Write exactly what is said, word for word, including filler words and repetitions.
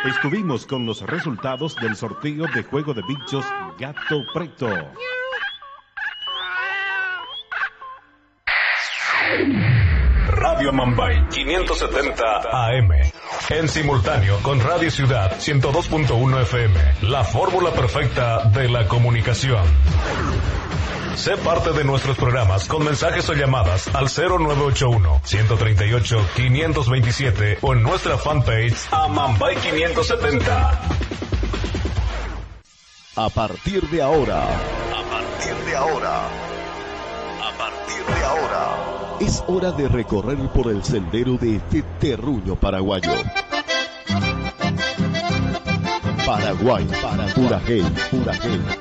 Estuvimos con los resultados del sorteo de juego de bichos Gato Preto. Radio Mambay quinientos setenta A M. En simultáneo con Radio Ciudad ciento dos punto uno F M. La fórmula perfecta de la comunicación. Sé parte de nuestros programas con mensajes o llamadas al cero nueve ocho uno, uno tres ocho, cinco dos siete o en nuestra fanpage a Mambay quinientos setenta. A partir de ahora, a partir de ahora, a partir de ahora, es hora de recorrer por el sendero de este terruño paraguayo. Paraguay, Paraguay, pura gel, pura gel.